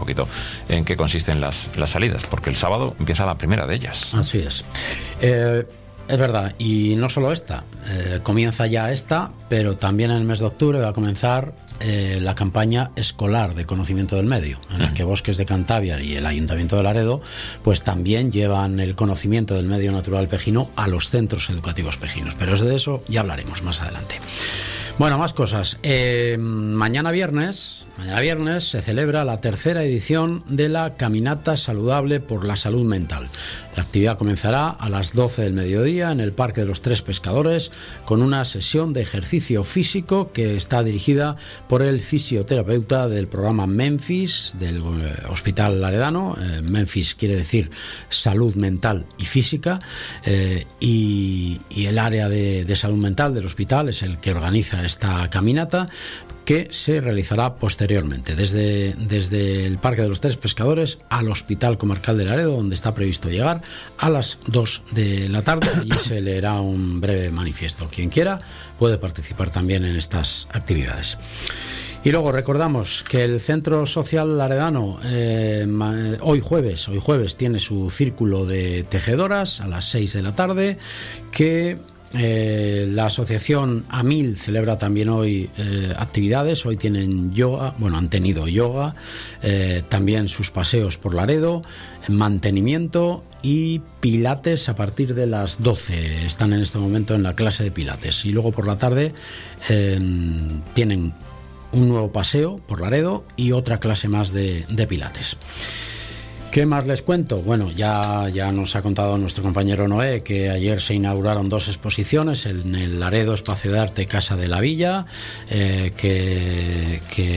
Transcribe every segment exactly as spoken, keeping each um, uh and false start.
poquito en qué consisten las, las salidas, porque el sábado empieza la primera de ellas. Así es. Eh, es verdad, y no solo esta, eh, comienza ya esta, pero también en el mes de octubre va a comenzar eh, la campaña escolar de conocimiento del medio, en la que Bosques de Cantabria y el Ayuntamiento de Laredo pues también llevan el conocimiento del medio natural pejino a los centros educativos pejinos, pero de eso ya hablaremos más adelante. Bueno, más cosas. Eh, mañana viernes, mañana viernes se celebra la tercera edición de la Caminata Saludable por la Salud Mental. La actividad comenzará a las doce del mediodía en el Parque de los Tres Pescadores con una sesión de ejercicio físico que está dirigida por el fisioterapeuta del programa Memphis del Hospital Laredano. Eh, Memphis quiere decir salud mental y física, eh, y, y el área de, de salud mental del hospital es el que organiza esta caminata, que se realizará posteriormente desde, desde el Parque de los Tres Pescadores al Hospital Comarcal de Laredo, donde está previsto llegar a las dos de la tarde. Allí se leerá un breve manifiesto. Quien quiera puede participar también en estas actividades. Y luego recordamos que el Centro Social Laredano eh, hoy jueves, hoy jueves tiene su círculo de tejedoras a las seis de la tarde, que Eh, la asociación AMIL celebra también hoy eh, actividades. Hoy tienen yoga, bueno, han tenido yoga, eh, también sus paseos por Laredo, mantenimiento y pilates a partir de las doce. Están en este momento en la clase de pilates. Y luego por la tarde eh, tienen un nuevo paseo por Laredo y otra clase más de, de pilates. ¿Qué más les cuento? Bueno, ya, ya nos ha contado nuestro compañero Noé que ayer se inauguraron dos exposiciones en el Laredo Espacio de Arte Casa de la Villa, eh, que, que,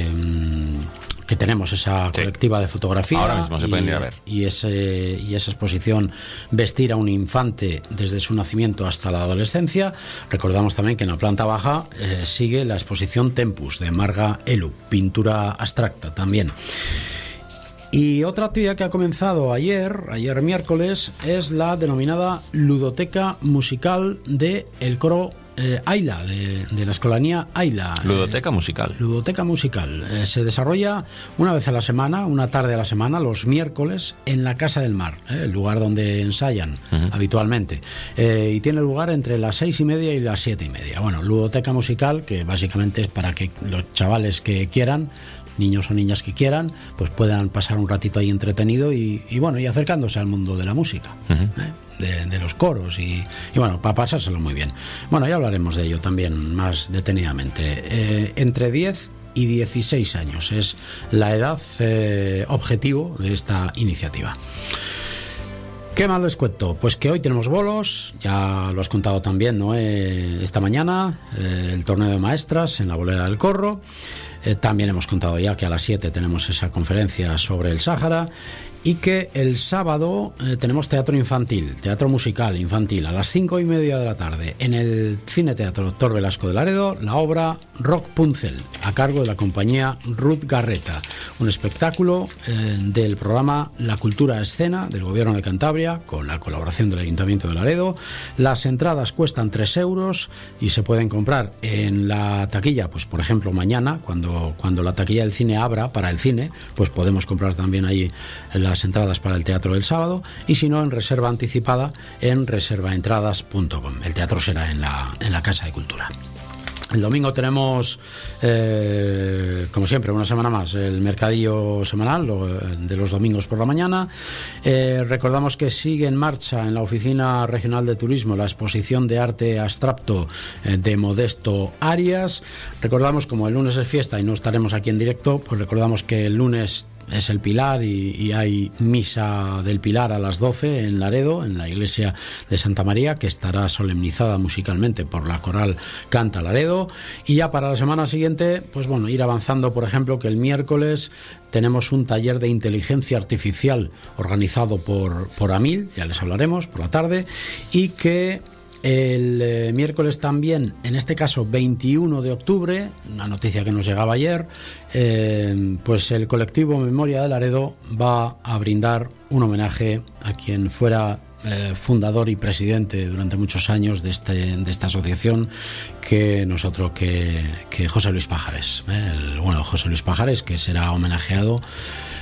que tenemos esa colectiva de fotografía. Ahora mismo se pueden ir a ver. Y, ese, y esa exposición Vestir a un infante desde su nacimiento hasta la adolescencia. Recordamos también que en la planta baja eh, sigue la exposición Tempus de Marga Elu, pintura abstracta también. Y otra actividad que ha comenzado ayer, ayer miércoles, es la denominada Ludoteca Musical de el coro eh, Aila, de, de la escolanía Aila. Ludoteca eh, Musical. Ludoteca Musical. Eh, se desarrolla una vez a la semana, una tarde a la semana, los miércoles, en la Casa del Mar, eh, el lugar donde ensayan uh-huh. habitualmente. Eh, y tiene lugar entre las seis y media y las siete y media. Bueno, Ludoteca Musical, que básicamente es para que los chavales que quieran, niños o niñas que quieran, pues puedan pasar un ratito ahí entretenido y, y bueno, y acercándose al mundo de la música, uh-huh. ¿eh? de, de los coros y, y bueno, para pasárselo muy bien. Bueno, ya hablaremos de ello también más detenidamente. Eh, entre diez y dieciséis años es la edad eh, objetivo de esta iniciativa. ¿Qué más les cuento? Pues que hoy tenemos bolos, ya lo has contado también, ¿no? Eh, esta mañana, eh, el torneo de maestras en la Bolera del Corro. Eh, también hemos contado ya que a las siete tenemos esa conferencia sobre el Sáhara y que el sábado eh, tenemos teatro infantil, teatro musical infantil a las cinco y media de la tarde en el Cine Teatro Doctor Velasco de Laredo, la obra Rock Punzel, a cargo de la compañía Ruth Garreta, un espectáculo eh, del programa La Cultura Escena del Gobierno de Cantabria con la colaboración del Ayuntamiento de Laredo. Las entradas cuestan tres euros y se pueden comprar en la taquilla, pues por ejemplo mañana cuando, cuando la taquilla del cine abra para el cine, pues podemos comprar también ahí las entradas para el teatro del sábado, y si no, en reserva anticipada en reserva entradas punto com. El teatro será en la, en la Casa de Cultura. El domingo tenemos, eh, como siempre, una semana más, el mercadillo semanal lo, de los domingos por la mañana. Eh, recordamos que sigue en marcha en la Oficina Regional de Turismo la exposición de arte abstracto eh, de Modesto Arias. Recordamos, como el lunes es fiesta y no estaremos aquí en directo, pues recordamos que el lunes es el Pilar y, y hay misa del Pilar a las doce en Laredo, en la iglesia de Santa María, que estará solemnizada musicalmente por la coral Canta Laredo. Y ya para la semana siguiente, pues bueno, ir avanzando, por ejemplo, que el miércoles tenemos un taller de inteligencia artificial organizado por, por AMIL, ya les hablaremos por la tarde, y que el eh, miércoles también, en este caso veintiuno de octubre, una noticia que nos llegaba ayer, eh, pues el colectivo Memoria de Laredo va a brindar un homenaje a quien fuera eh, fundador y presidente durante muchos años de, este, de esta asociación, que nosotros, que, que José Luis Pajares, eh, el, bueno, José Luis Pajares, que será homenajeado